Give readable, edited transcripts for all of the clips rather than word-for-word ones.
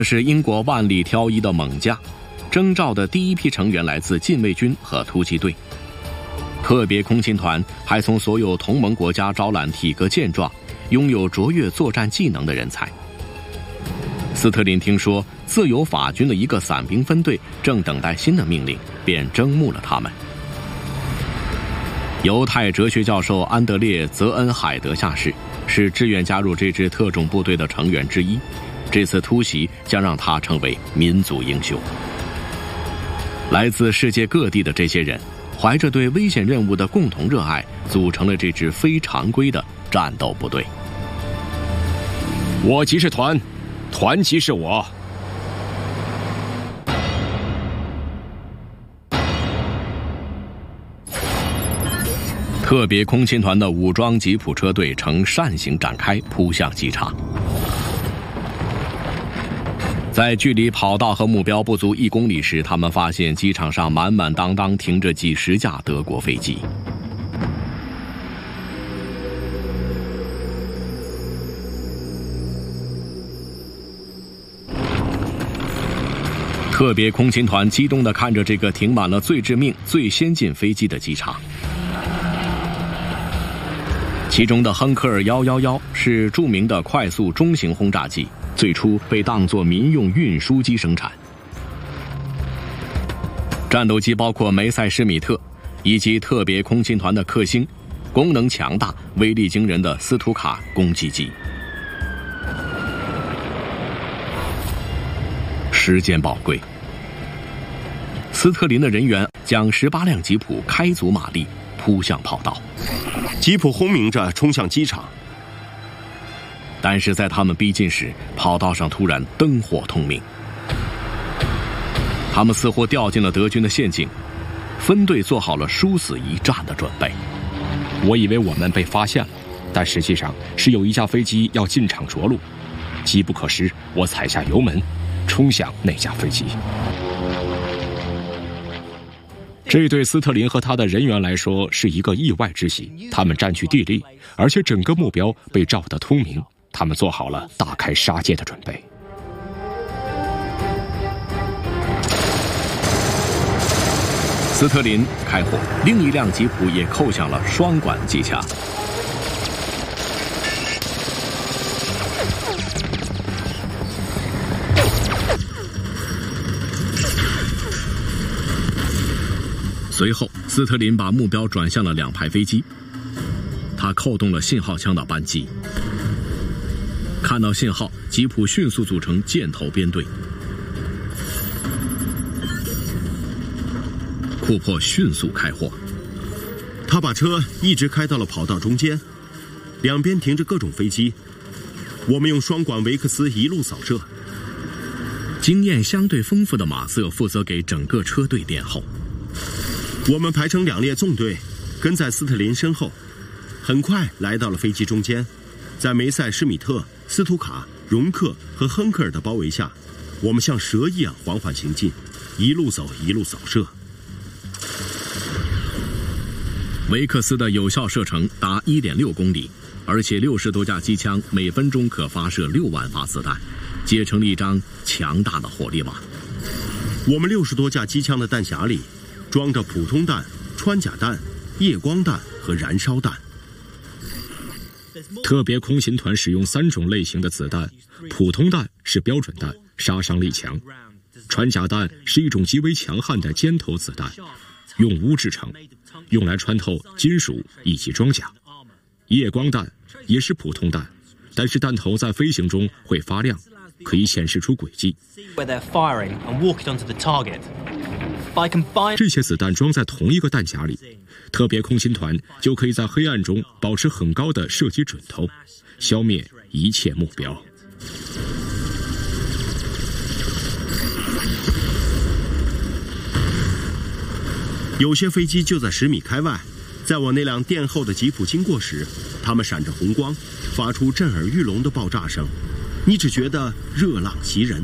这是英国万里挑一的猛将，征召的第一批成员来自禁卫军和突击队。特别空勤团还从所有同盟国家招揽体格健壮、拥有卓越作战技能的人才。斯特林听说自由法军的一个伞兵分队正等待新的命令，便征募了他们。犹太哲学教授安德烈·泽恩海德下士是志愿加入这支特种部队的成员之一。这次突袭将让他成为民族英雄。来自世界各地的这些人，怀着对危险任务的共同热爱，组成了这支非常规的战斗部队。 我即是团，团即是我。 特别空勤团的武装吉普车队呈扇形展开，扑向机场。在距离跑道和目标不足1公里时，他们发现机场上满满当当停着几十架德国飞机。特别空勤团激动地看着这个停满了最致命、最先进飞机的机场。其中的亨克尔111是著名的快速中型轰炸机，最初被当作民用运输机生产。战斗机包括梅塞施米特，以及特别空勤团的克星，功能强大、威力惊人的斯图卡攻击机。时间宝贵，斯特林的人员将18辆吉普开足马力扑向跑道。 吉普轰鸣着冲向机场， 但是在他们逼近时，跑道上突然灯火通明。他们似乎掉进了德军的陷阱，分队做好了殊死一战的准备。 我以为我们被发现了，但实际上是有一架飞机要进场着陆。机不可失，我踩下油门，冲向那架飞机。这对斯特林和他的人员来说是一个意外之喜，他们占据地利，而且整个目标被照得通明，他们做好了大开杀戒的准备。 斯特林开火，另一辆吉普也扣响了双管机枪。随后，斯特林把目标转向了2排飞机，他扣动了信号枪的扳机。看到信号，吉普迅速组成箭头编队。库珀迅速开火， 他把车一直开到了跑道中间，两边停着各种飞机。我们用双管维克斯一路扫射。 经验相对丰富的马瑟负责给整个车队殿后。 我们排成2列纵队，跟在斯特林身后，很快来到了飞机中间。在梅塞施米特、斯图卡、容克和亨克尔的包围下，我们像蛇一样缓缓行进，一路走一路扫射。 维克斯的有效射程达 1.6 公里，而且60多架机枪每分钟可发射6万发子弹，结成了一张强大的火力网。 我们60多架机枪的弹匣里装着普通弹、穿甲弹、夜光弹和燃烧弹。 特别空勤团使用3种类型的子弹，普通弹是标准弹，杀伤力强；穿甲弹是一种极为强悍的尖头子弹，用钨制成，用来穿透金属以及装甲；夜光弹也是普通弹，但是弹头在飞行中会发亮，可以显示出轨迹。这些子弹装在同一个弹匣里，特别空勤团就可以在黑暗中保持很高的射击准头，消灭一切目标。 有些飞机就在10米开外，在我那辆殿后的吉普经过时，它们闪着红光，发出震耳欲聋的爆炸声，你只觉得热浪袭人。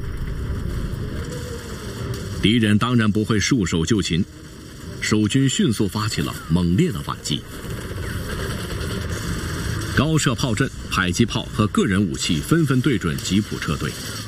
敌人当然不会束手就擒，守军迅速发起了猛烈的反击。高射炮阵、迫击炮和个人武器纷纷对准吉普车队。